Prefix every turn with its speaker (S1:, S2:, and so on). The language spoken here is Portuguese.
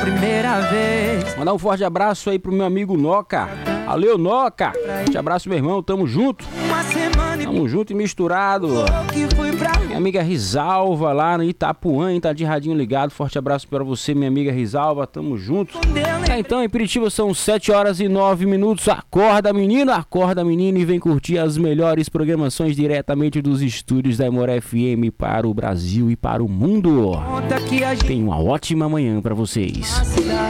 S1: Primeira vez.
S2: Mandar um forte abraço aí pro meu amigo Noca. Valeu, Noca. Forte abraço, meu irmão. Tamo junto. Tamo junto e misturado. Minha amiga Risalva lá no Itapuã, tá de radinho ligado. Forte abraço pra você, minha amiga Risalva. Tamo junto. Então, em Piritiba são 7 horas e 9 minutos. Acorda, menino e vem curtir as melhores programações diretamente dos estúdios da Amor FM para o Brasil e para o mundo. Tenha uma ótima manhã pra vocês.